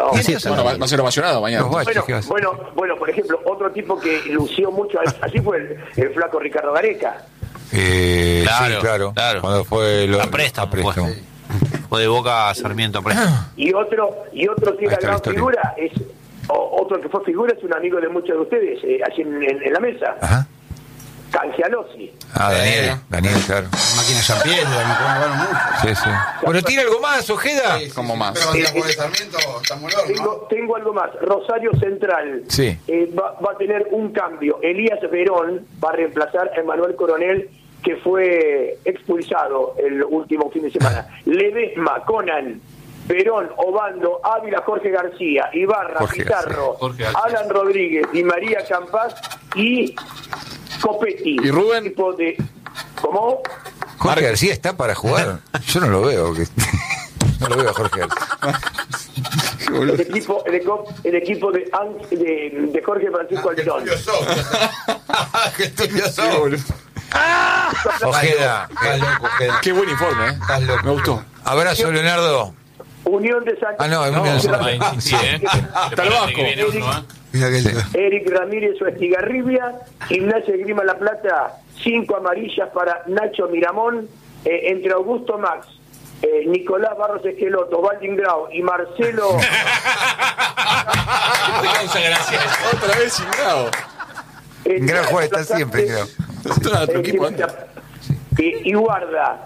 No. Bueno, va a ser ovacionado mañana. Bueno, por ejemplo, otro tipo que lució mucho así fue el flaco Ricardo Gareca. Claro. Cuando fue a préstamo. Fue de Boca a Sarmiento a préstamo. Y otro que era gran figura otro que fue figura es un amigo de muchos de ustedes, allí en la mesa. Ajá. Cangialosi. Daniel, claro. Máquina San Pedro, Sí. Bueno, ¿tiene algo más, Ojeda? Sí, como más. Pero con el Sarmiento está muy largo, ¿no? Tengo algo más. Rosario Central va a tener un cambio. Elías Verón va a reemplazar a Emanuel Coronel, que fue expulsado el último fin de semana. Ledesma, Conan, Verón, Obando, Ávila, Jorge García, Ibarra, Pizarro, Alan Rodríguez, Di María Campas y Copetti. ¿Y Rubén? Tipo de, ¿cómo? Jorge García está para jugar. Yo no lo veo. No lo veo a Jorge García. El equipo de Jorge Francisco Alderón. ¡Qué estudioso! Ojeda. Qué buen informe, ¿eh? Estás loco. Me gustó. Abrazo, Leonardo. Unión de San Unión de San Está el Vasco. Eric Ramírez o Estigarribia, Gimnasia de Grima La Plata, 5 amarillas para Nacho Miramón, entre Augusto Max, Nicolás Barros Esqueloto, Valdín Grau y Marcelo. Otra vez sin Grau. Grau juega, está siempre, Grau. Y guarda,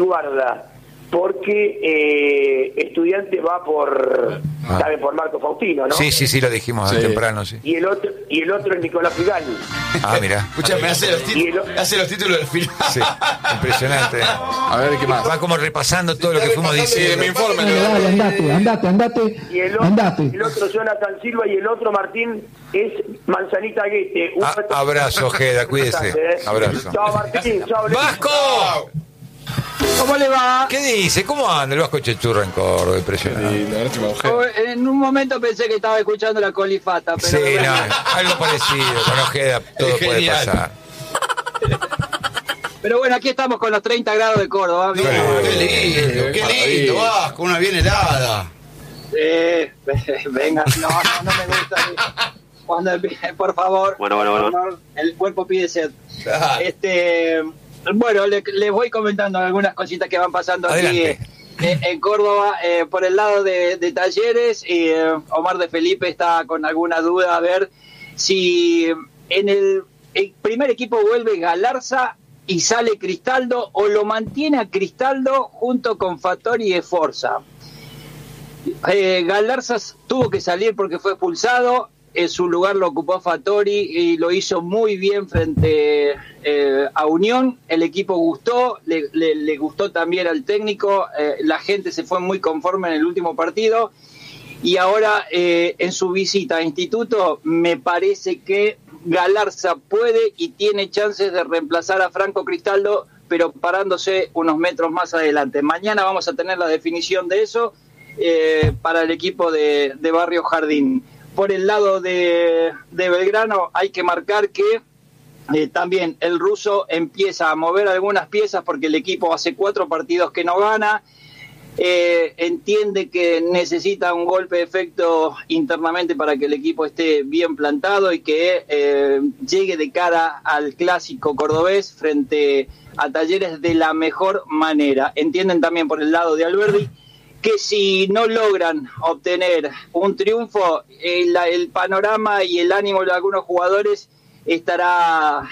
porque Estudiante va por Marco Faustino, ¿no? Sí, lo dijimos temprano, sí. Y el otro es Nicolás Figal. Mira. Escúchame, hace los títulos del final. Sí, impresionante. A ver, ¿qué más? Va como repasando todo lo que fuimos diciendo. Me informe. Andate. Y el otro Jonathan Silva y el otro Martín es Manzanita Guete. Abrazo, Ojeda, cuídese. Abrazo. Chao, Martín. Chao, ¡Vasco! ¿Cómo le va? ¿Qué dice? ¿Cómo anda el Vasco Chechurra en Córdoba? Impresionante. En un momento pensé que estaba escuchando la colifata, pero... Sí, algo parecido. Con Ojeda todo puede pasar. Pero bueno, aquí estamos con los 30 grados de Córdoba. Qué lindo, Vasco, una bien helada. Venga, no me gusta. Cuando, por favor, Bueno. El cuerpo pide sed. Bueno, les voy comentando algunas cositas que van pasando aquí en Córdoba. Por el lado de Talleres, Omar de Felipe está con alguna duda a ver si en el primer equipo vuelve Galarza y sale Cristaldo, o lo mantiene a Cristaldo junto con Fattori y Esforza. Galarza tuvo que salir porque fue expulsado. En su lugar lo ocupó Fattori y lo hizo muy bien frente a Unión. El equipo gustó, le gustó también al técnico. La gente se fue muy conforme en el último partido. Y ahora en su visita a Instituto me parece que Galarza puede y tiene chances de reemplazar a Franco Cristaldo, pero parándose unos metros más adelante. Mañana vamos a tener la definición de eso para el equipo de Barrio Jardín. Por el lado de Belgrano hay que marcar que también el ruso empieza a mover algunas piezas porque el equipo hace 4 partidos que no gana. Entiende que necesita un golpe de efecto internamente para que el equipo esté bien plantado y que llegue de cara al clásico cordobés frente a Talleres de la mejor manera. Entienden también por el lado de Alberdi que si no logran obtener un triunfo, el panorama y el ánimo de algunos jugadores estará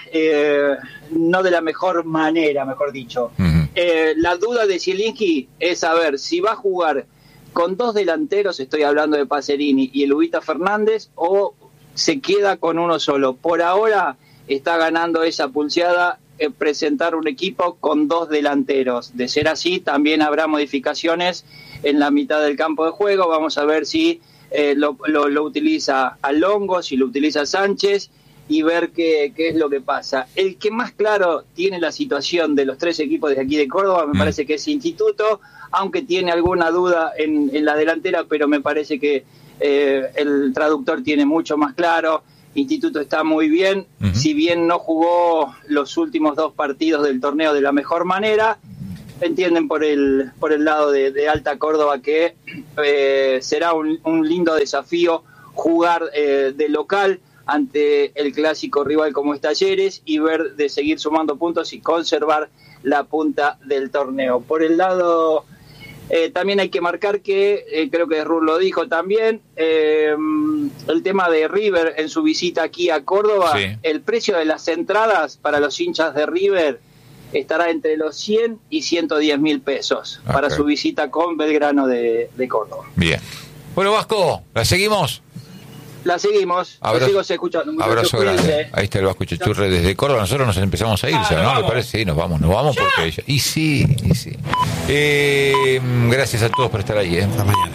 no de la mejor manera, mejor dicho. Uh-huh. La duda de Zielinski es saber si va a jugar con 2 delanteros, estoy hablando de Pacerini y el Ubita Fernández, o se queda con uno solo. Por ahora está ganando esa pulseada presentar un equipo con 2 delanteros. De ser así, también habrá modificaciones en la mitad del campo de juego. Vamos a ver si lo utiliza a Longo, si lo utiliza Sánchez, y ver qué es lo que pasa. El que más claro tiene la situación de los 3 equipos de aquí de Córdoba me parece que es Instituto, aunque tiene alguna duda en la delantera, pero me parece que el traductor tiene mucho más claro. Instituto está muy bien, si bien no jugó los últimos 2 partidos del torneo de la mejor manera. Entienden por el lado de Alta Córdoba que será un lindo desafío jugar de local ante el clásico rival como es Talleres y ver de seguir sumando puntos y conservar la punta del torneo. Por el lado, también hay que marcar que, creo que Ruth lo dijo también, el tema de River en su visita aquí a Córdoba, sí. El precio de las entradas para los hinchas de River estará entre los 100 y 110 mil pesos para su visita con Belgrano de Córdoba. Bien. Bueno, Vasco, ¿la seguimos? La seguimos, la sigo escuchando. Abrazo grande. Ahí está el Vasco Chechurre desde Córdoba. Nosotros nos empezamos a ir, ¿no? ¿Le parece? Sí, nos vamos porque... Y sí. Gracias a todos por estar ahí, Hasta mañana.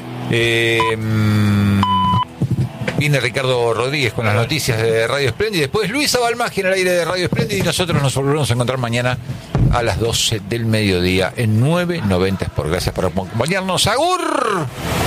Viene Ricardo Rodríguez con las noticias de Radio Splendid. Después Luisa Balmagia en el aire de Radio Splendid. Y nosotros nos volveremos a encontrar mañana a las 12 del mediodía en 990 Sport. Gracias por acompañarnos. ¡Agur!